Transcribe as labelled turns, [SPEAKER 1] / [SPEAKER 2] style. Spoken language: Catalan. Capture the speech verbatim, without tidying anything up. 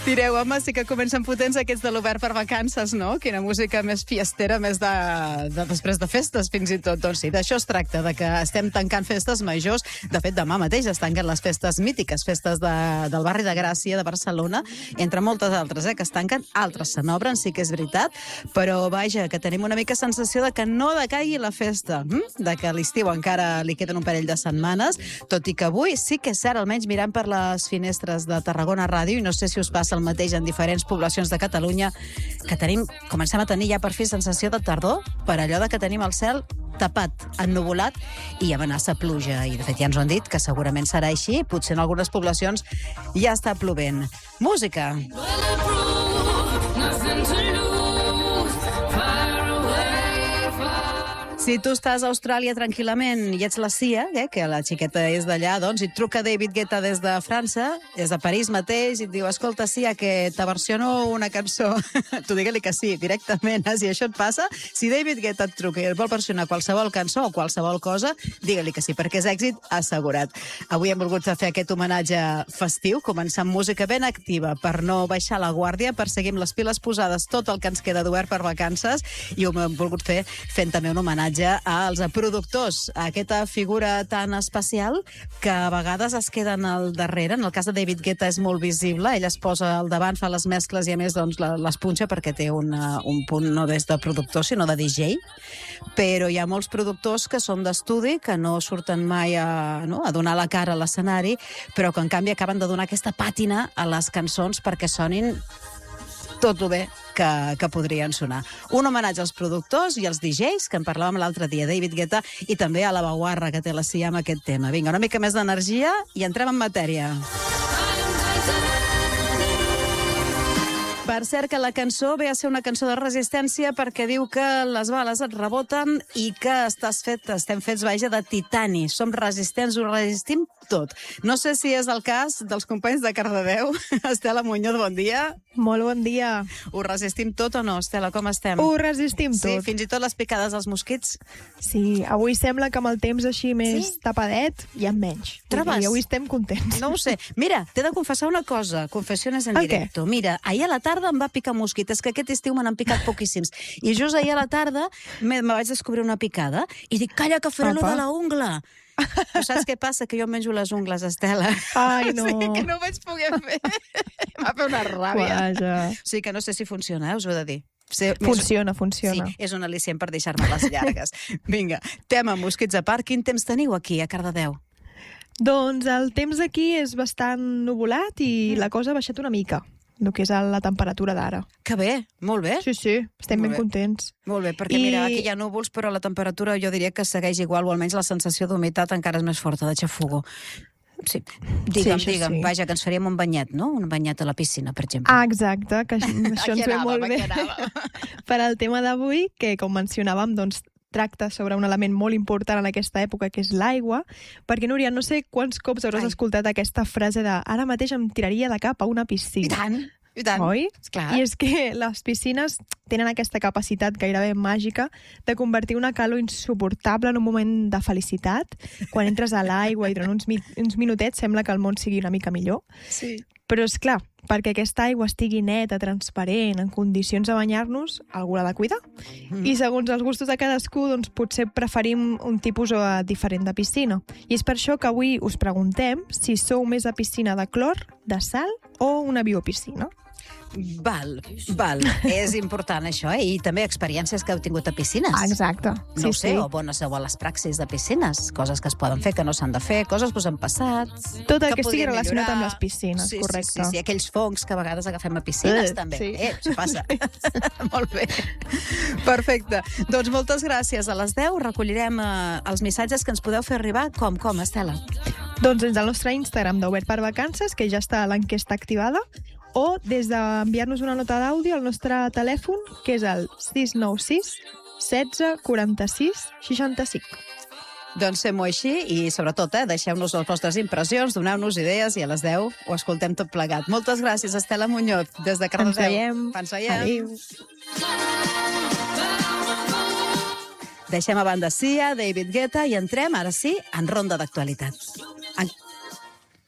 [SPEAKER 1] Direu, home, sí que comencen potents aquests de l'Obert per Vacances, no? Quina música més fiestera, més de, de després de festes, fins i tot. Doncs sí, d'això es tracta, de que estem tancant festes majors. De fet, demà mateix es tanquen les festes mítiques, festes de, del barri de Gràcia, de Barcelona, entre moltes altres, eh, que es tanquen, altres se n'obren, sí que és veritat, però vaja, que tenim una mica sensació de que no decaigui la festa, hm? De que a l'estiu encara li queden un parell de setmanes, tot i que avui sí que és cert, almenys mirant per les finestres de Tarragona Ràdio, i no sé si us passa el mateix en diferents poblacions de Catalunya, que tenim, comencem a tenir ja per fi sensació de tardor, per allò de que tenim el cel tapat, ennuvolat i amenaça pluja. I de fet ja ens ho han dit, que segurament serà així. Potser en algunes poblacions ja està plovent. Música. Si tu estàs a Austràlia tranquil·lament i ets la Cia, eh, que la xiqueta és d'allà, doncs, i et truca David Guetta des de França, des de París mateix, i et diu, escolta, Cia, que t'aversiono una cançó. Tu digue-li que sí, directament. Si això et passa, si David Guetta et truca i et vol versionar qualsevol cançó o qualsevol cosa, digue-li que sí, perquè és èxit assegurat. Avui hem volgut fer aquest homenatge festiu, començar amb música ben activa per no baixar la guàrdia, per seguir amb les piles posades tot el que ens queda d'Obert per Vacances, i ho hem volgut fer fent també un homenatge als productors, aquesta figura tan especial que a vegades es queden al darrere. En el cas de David Guetta és molt visible, ell es posa al davant, fa les mescles i a més doncs, les punxa perquè té una, un punt no des de productor sinó de D J, però hi ha molts productors que són d'estudi, que no surten mai a, no, a donar la cara a l'escenari, però que en canvi acaben de donar aquesta pàtina a les cançons perquè sonin tot el bé que, que podrien sonar. Un homenatge als productors i als D Js, que en parlàvem l'altre dia, David Guetta, i també a la Baguarra, que té la Cia amb aquest tema. Vinga, una mica més d'energia i entrem en matèria. Per cert, que la cançó ve a ser una cançó de resistència perquè diu que les bales et reboten i que estàs fet, estem fets, vaja, de titani. Som resistents, ho resistim tot. No sé si és el cas dels companys de Cardedeu. Estela Muñoz, bon dia.
[SPEAKER 2] Molt bon dia.
[SPEAKER 1] Ho resistim tot o no, Estela? Com estem?
[SPEAKER 2] Ho resistim tot.
[SPEAKER 1] Sí, fins i tot les picades dels mosquits?
[SPEAKER 2] Sí, avui sembla que amb el temps així més
[SPEAKER 1] sí? tapadet
[SPEAKER 2] hi ha menys.
[SPEAKER 1] Trobes?
[SPEAKER 2] I avui estem contents.
[SPEAKER 1] No ho sé. Mira, t'he de confessar una cosa. Confessiones en
[SPEAKER 2] el
[SPEAKER 1] directo.
[SPEAKER 2] Què?
[SPEAKER 1] Mira, ahir a la tarda em va picar mosquit. És que aquest estiu me n'han picat poquíssims. I just ahir a la tarda me, me vaig descobrir una picada i dic, calla, que faré lo de la ungla. Tu saps què passa? Que jo em menjo les ungles, Estela.
[SPEAKER 2] Ai, no.
[SPEAKER 1] Sí, que no ho vaig poder fer. Va fer una ràbia.
[SPEAKER 2] Vaja.
[SPEAKER 1] Sí, que no sé si funciona, eh? Us ho he de dir. Sí,
[SPEAKER 2] funciona, funciona.
[SPEAKER 1] Sí, és un al·licient per deixar-me les llargues. Vinga, tema mosquits a part. Quin temps teniu aquí, a Cardedeu?
[SPEAKER 2] Doncs el temps aquí és bastant nuvolat i la cosa ha baixat una mica, el que és la temperatura d'ara.
[SPEAKER 1] Que bé, molt bé.
[SPEAKER 2] Sí, sí, estem
[SPEAKER 1] molt
[SPEAKER 2] ben
[SPEAKER 1] bé.
[SPEAKER 2] contents.
[SPEAKER 1] Molt bé, perquè
[SPEAKER 2] I...
[SPEAKER 1] mira, aquí hi ha núvols, però la temperatura jo diria que segueix igual, o almenys la sensació d'humitat encara és més forta, de xafugo. Sí, digue'm,
[SPEAKER 2] sí,
[SPEAKER 1] digue'm,
[SPEAKER 2] sí.
[SPEAKER 1] Vaja, que ens faríem un banyet, no? Un banyet a la piscina, per exemple.
[SPEAKER 2] Ah, exacte, que això ens ve
[SPEAKER 1] anàvem,
[SPEAKER 2] molt bé per al tema d'avui, que com mencionàvem, doncs tracta sobre un element molt important en aquesta època, que és l'aigua, perquè, Núria, no sé quants cops hauràs
[SPEAKER 1] Ai.
[SPEAKER 2] escoltat aquesta frase de ara mateix em tiraria de cap a una piscina.
[SPEAKER 1] I tant, i tant.
[SPEAKER 2] Oi?
[SPEAKER 1] Esclar.
[SPEAKER 2] I és que les piscines tenen aquesta capacitat gairebé màgica de convertir una calor insuportable en un moment de felicitat. Quan entres a l'aigua i durant uns, mi uns minutets sembla que el món sigui una mica millor.
[SPEAKER 1] Sí.
[SPEAKER 2] Però, és clar, perquè aquesta aigua estigui neta, transparent, en condicions de banyar-nos, algú l'ha de cuidar. Mm. I segons els gustos de cadascú, doncs potser preferim un tipus uh, diferent de piscina. I és per això que avui us preguntem si sou més a piscina de clor, de sal o una biopiscina.
[SPEAKER 1] Val, val. És important això, eh? I també experiències que heu tingut a piscines.
[SPEAKER 2] Ah, exacte.
[SPEAKER 1] No
[SPEAKER 2] sí,
[SPEAKER 1] ho sé,
[SPEAKER 2] sí.
[SPEAKER 1] o bones o les praxis de piscines. Coses que es poden fer, que no s'han de fer, coses que us han passat.
[SPEAKER 2] Tot el
[SPEAKER 1] que
[SPEAKER 2] que estigui
[SPEAKER 1] podien
[SPEAKER 2] relacionat
[SPEAKER 1] millorar.
[SPEAKER 2] amb les piscines,
[SPEAKER 1] sí,
[SPEAKER 2] correcte.
[SPEAKER 1] Sí, sí, sí, aquells fongs que a vegades agafem a piscines,
[SPEAKER 2] Eh,
[SPEAKER 1] també.
[SPEAKER 2] sí.
[SPEAKER 1] Eh, això passa. Molt bé. Perfecte. Doncs moltes gràcies. A les deu recollirem eh, els missatges que ens podeu fer arribar. Com, com, Estela?
[SPEAKER 2] Doncs des del nostre Instagram d'Obert per Vacances, que ja està l'enquesta activada, o des d'enviar-nos una nota d'àudio al nostre telèfon, que és el sis nou sis setze quaranta-sis seixanta-cinc.
[SPEAKER 1] Doncs fem-ho així i, sobretot, eh, deixeu-nos les vostres impressions, doneu-nos idees i a les deu ho escoltem tot plegat. Moltes gràcies, Estela Muñoz, des de Cardedeu.
[SPEAKER 2] Ens veiem.
[SPEAKER 1] Ens veiem.
[SPEAKER 2] Adéu.
[SPEAKER 1] Deixem a banda Cia, David Guetta i entrem, ara sí, en ronda d'actualitat. En...